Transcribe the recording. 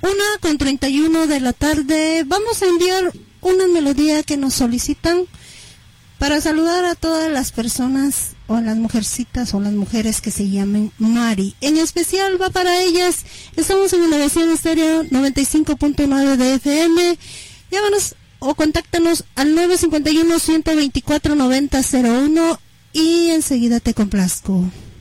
1:31 de la tarde. Vamos a enviar una melodía que nos solicitan para saludar a todas las personas o a las mujercitas o las mujeres que se llamen Mari. En especial va para ellas. Estamos en Innovación Estéreo 95.9 de FM. Llámanos o contáctanos al 951-124-9001 y enseguida te complazco.